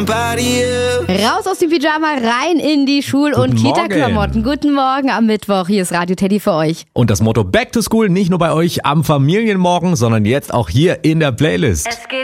Raus aus dem Pyjama, rein in die Schul- und Kita-Klamotten. Guten Morgen am Mittwoch. Hier ist Radio Teddy für euch. Und das Motto Back to School nicht nur bei euch am Familienmorgen, sondern jetzt auch hier in der Playlist.